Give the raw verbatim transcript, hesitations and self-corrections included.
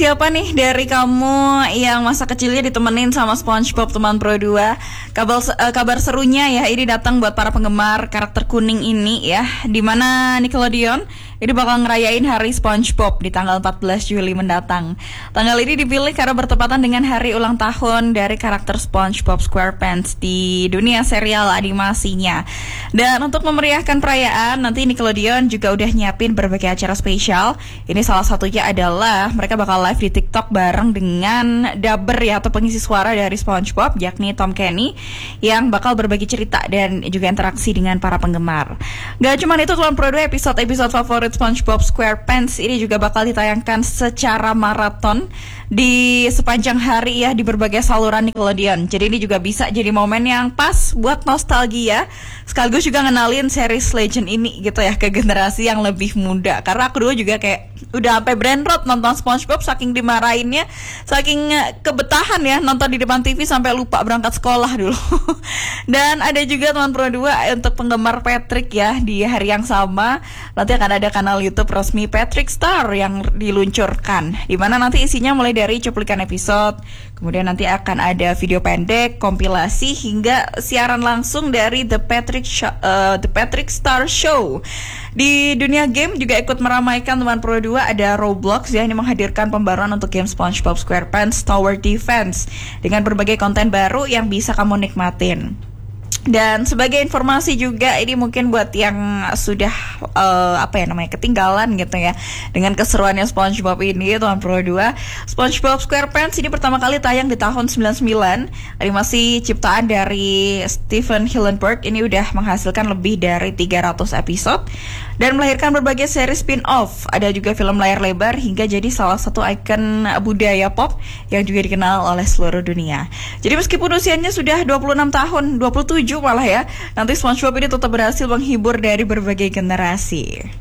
Siapa nih dari kamu yang masa kecilnya ditemenin sama SpongeBob teman Pro dua? Kabar, uh, kabar serunya ya ini datang buat para penggemar karakter kuning ini ya, dimana Nickelodeon ini bakal ngerayain hari SpongeBob di tanggal empat belas Juli mendatang. Tanggal ini dipilih karena bertepatan dengan hari ulang tahun dari karakter SpongeBob SquarePants di dunia serial animasinya. Dan untuk memeriahkan perayaan, nanti Nickelodeon juga udah nyiapin berbagai acara spesial. Ini salah satunya adalah mereka bakal live di TikTok bareng dengan dubber ya atau pengisi suara dari SpongeBob, yakni Tom Kenny, yang bakal berbagi cerita dan juga interaksi dengan para penggemar. Gak cuma itu, Clone Pro dua episode-episode favorit SpongeBob SquarePants ini juga bakal ditayangkan secara maraton di sepanjang hari ya di berbagai saluran Nickelodeon. Jadi ini juga bisa jadi momen yang pas buat nostalgia, sekaligus juga ngenalin series Legend ini gitu ya ke generasi yang lebih muda. Karena aku dulu juga kayak udah sampai brain rot nonton SpongeBob saking dimarahinnya, saking kebetahan ya nonton di depan T V sampai lupa berangkat sekolah dulu. Dan ada juga teman Pro dua untuk penggemar Patrick ya, di hari yang sama nanti akan ada kanal YouTube resmi Patrick Star yang diluncurkan, dimana nanti isinya mulai dari cuplikan episode, kemudian nanti akan ada video pendek, kompilasi, hingga siaran langsung dari The Patrick Sh- uh, The Patrick Star Show. Di dunia game juga ikut meramaikan teman Pro dua, ada Roblox ya, ini menghadirkan pembaruan untuk game SpongeBob SquarePants Tower Defense dengan berbagai konten baru yang bisa kamu nikmatin. Dan sebagai informasi juga, ini mungkin buat yang sudah uh, apa ya namanya ketinggalan gitu ya dengan keseruannya SpongeBob ini, teman Pro dua, SpongeBob SquarePants ini pertama kali tayang di tahun sembilan puluh sembilan. Animasi ciptaan dari Steven Hillenburg ini udah menghasilkan lebih dari tiga ratus episode dan melahirkan berbagai seri spin-off. Ada juga film layar lebar hingga jadi salah satu ikon budaya pop yang juga dikenal oleh seluruh dunia. Jadi meskipun usianya sudah dua puluh enam tahun, dua puluh tujuh malah ya, nanti SpongeBob ini tetap berhasil menghibur dari berbagai generasi.